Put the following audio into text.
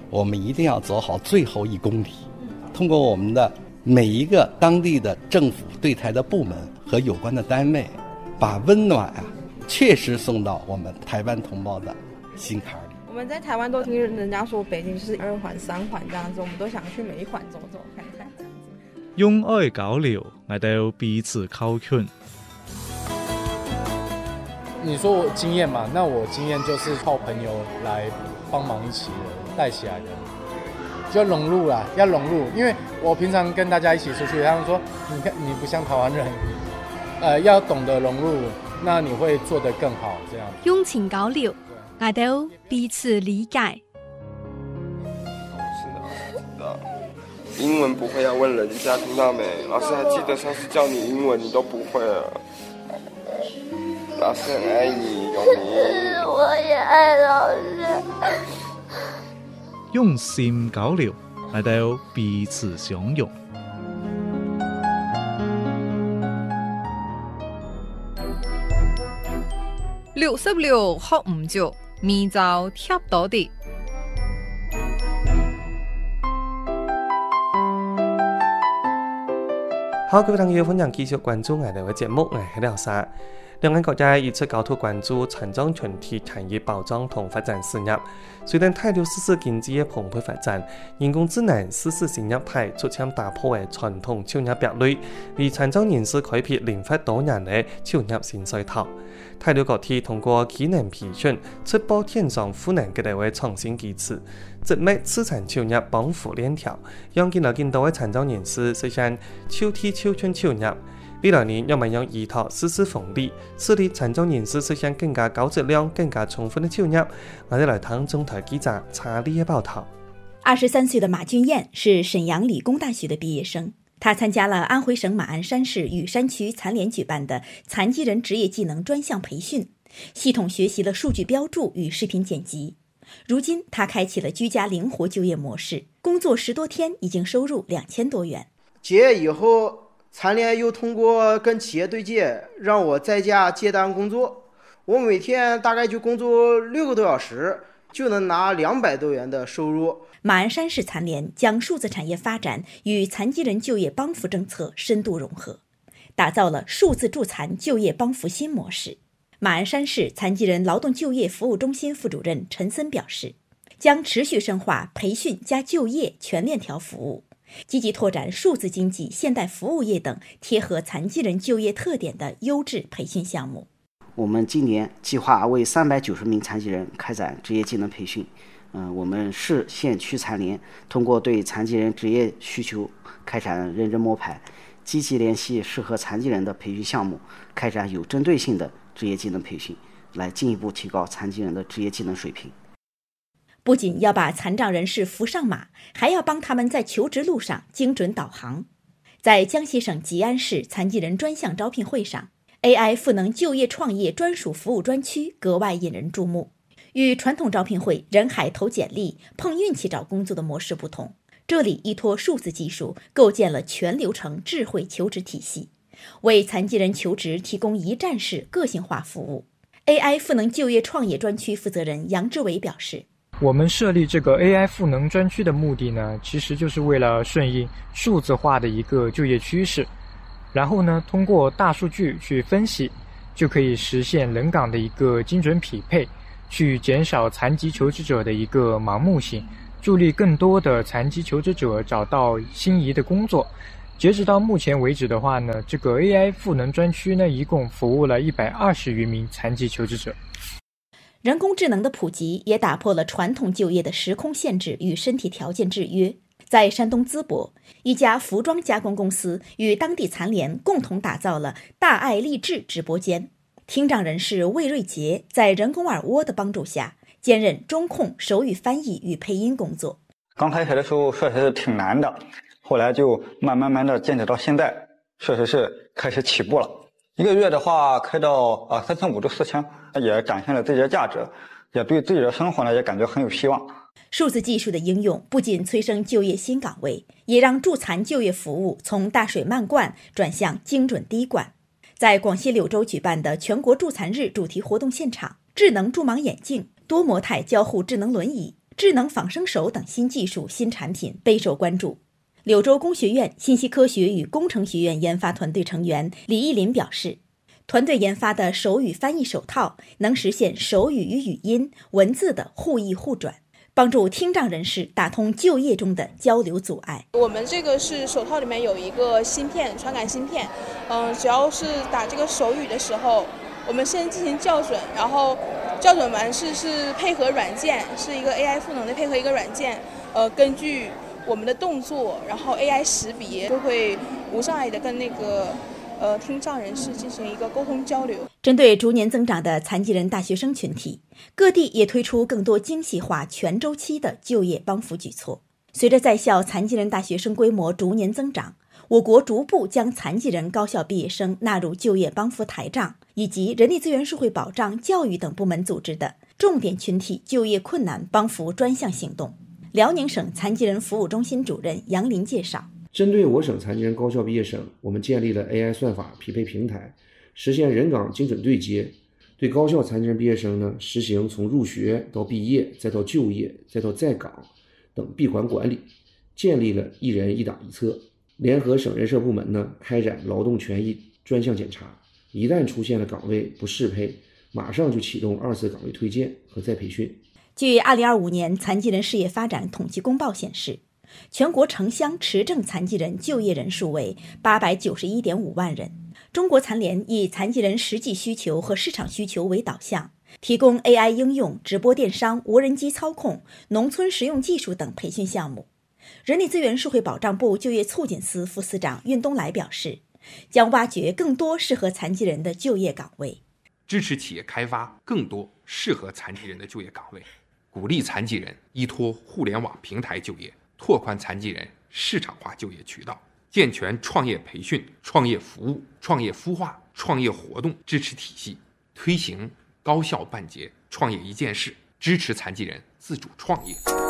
我们一定要走好最后1公里，通过我们的每一个当地的政府对台的部门和有关的单位，把温暖确实送到我们台湾同胞的心坎里。 我们在台湾都听人家说北京就是2环3环这样子，我们都想去每一环走走看看这样子。 用愛交流，我哋彼此靠近。 你说我经验嘛，那我经验就是靠朋友来帮忙一起的带起来的，就融入啦，要融入。因为我平常跟大家一起出去，他们说你看你不像台湾人，要懂得融入，那你会做得更好。这样用情交流，我哋彼此理解。 英文不会要问人家，听到没？老师还记得上次教你英文你都不会了。老师很爱你，永明。 我也爱老师。 用心交流，我哋彼此相容。 66學唔足，面就貼到啲。 好，各位朋友，歡迎繼續關注我哋嘅節目，我係廖沙。兩岸國家一直高度關注殘障群體產業保障同發展事業。隨着大陸實施經濟嘅蓬勃發展，人工智能實施新業態逐漸打破嘅傳統就業壁壘，為殘障人士開闢靈活多元嘅就業新賽道。大陸各地通過技能培訓，促進天上賦能嘅嘅創新機制，植物資產就業幫扶鏈條，讓更多嘅殘障人士實現超梯超村就業。未來年，我們用依託實施風力，使力殘障人士實現更加高質量、更加充分的就業。我哋來聽中台記者查理嘅報道。 23歲的馬俊彥是沈陽理工大學的畢業生，他參加了安徽省馬鞍山市雨山區殘聯舉辦的殘疾人職業技能專項培訓，系統學習了數據標註與視頻剪輯。如今，他開啟了居家靈活就業模式，工作10多天已經收入2000多元。 結業以後，殘聯又通過跟企業對接，讓我在家接單工作。我每天大概就工作6個多小時，就能拿200多元的收入。 馬鞍山市殘聯將數字產業發展與殘疾人就業幫扶政策深度融合，打造了數字助殘就業幫扶新模式。馬鞍山市殘疾人勞動就業服務中心副主任陳森表示，將持續深化培訓加就業全鏈條服務，積極拓展數字經濟、現代服務業等貼合殘疾人就業特點的優質培訓項目。 我們今年計劃為390名殘疾人開展職業技能培訓。我們市縣區殘聯通過對殘疾人職業需求開展認真摸排，積極聯繫適合殘疾人的培訓項目，開展有針對性的職業技能培訓，來進一步提高殘疾人的職業技能水平。 不僅要把殘障人士扶上馬，還要幫他們在求職路上精準導航。在江西省吉安市殘疾人專項招聘會上， AI 賦能就業創業專屬服務專區格外引人注目。與傳統招聘會人海投簡歷、碰運氣找工作的模式不同，這裡依託數字技術，構建了全流程智慧求職體系，為殘疾人求職提供一站式個性化服務。AI 賦能就業創業專區負責人楊志偉表示， 我們設立這個 AI 賦能專區的目的呢，其實就是為了順應數字化的一個就業趨勢，然後呢，通過大數據去分析，就可以實現人崗的一個精準匹配，去減少殘疾求職者的一個盲目性，助力更多的殘疾求職者找到心儀的工作。截止到目前為止的話呢，這個 AI 賦能專區呢，一共服務了120餘名殘疾求職者。 人工智能的普及也打破了傳統就業的時空限制與身體條件制約。在山東淄博，一家服裝加工公司與當地殘聯共同打造了大愛勵志直播間。聽障人士魏瑞杰在人工耳蝸的幫助下，兼任中控、手語翻譯與配音工作。 剛開始的時候確實是挺難的，後來就慢慢的堅持到現在，確實是開始起步了。一個月的話開到3500到4000，也展現了自己的價值，也對自己的生活呢也感覺很有希望。 數字技術的應用不僅催生就業新崗位，也讓助殘就業服務從大水漫灌轉向精準滴灌。在廣西柳州舉辦的全國助殘日主題活動現場，智能助盲眼鏡、多模態交互智能輪椅、 智能仿生手等新技术、新产品备受关注。柳州工学院信息科学与工程学院研发团队成员李义林表示，团队研发的手语翻译手套能实现手语与语音、文字的互译互转，帮助听障人士打通就业中的交流阻碍。 我们这个是手套里面有一个芯片，传感芯片，只要是打这个手语的时候，我们先进行校准，然后校准完是配合软件，是一个 AI 赋能的配合一个软件，根据我们的动作，然后 AI 识别，就会无障碍的跟那个听障人士进行一个沟通交流。 针对逐年增长的残疾人大学生群体，各地也推出更多精细化全周期的就业帮扶举措。随着在校残疾人大学生规模逐年增长，我国逐步将残疾人高校毕业生纳入就业帮扶台账以及人力资源社会保障、教育等部门组织的重点群体就业困难帮扶专项行动。辽宁省残疾人服务中心主任杨林介绍， 针对我省残疾人高校毕业生，我们建立了 AI 算法匹配平台，实现人岗精准对接。对高校残疾人毕业生呢，实行从入学到毕业，再到就业，再到在岗等闭环管理，建立了一人一档一策。联合省人社部门呢，开展劳动权益专项检查，一旦出现了岗位不适配，马上就启动2次岗位推荐和再培训。 据2025年残疾人事业发展统计公报显示，全国城乡持证残疾人就业人数为891.5万人。中国残联以残疾人实际需求和市场需求为导向，提供 AI 应用、直播电商、无人机操控、农村实用技术等培训项目。人力资源社会保障部就业促进司副司长运东来表示，将挖掘更多适合残疾人的就业岗位， 支持企业开发更多适合残疾人的就业岗位，鼓励残疾人依托互联网平台就业，拓宽残疾人市场化就业渠道，健全创业培训、创业服务、创业孵化、创业活动支持体系，推行高校办结创业一件事，支持残疾人自主创业。